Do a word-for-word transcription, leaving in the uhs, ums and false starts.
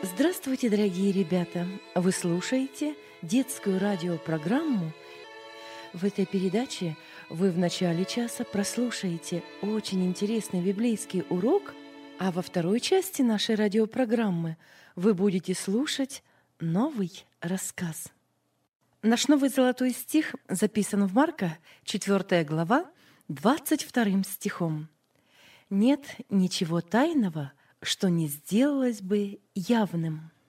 Здравствуйте, дорогие ребята! Вы слушаете детскую радиопрограмму. В этой передаче вы в начале часа прослушаете очень интересный библейский урок, а во второй части нашей радиопрограммы вы будете слушать новый рассказ. Наш новый золотой стих записан в Марка, четвёртая глава, двадцать вторым стихом. «Нет ничего тайного, что не сделалось бы явным».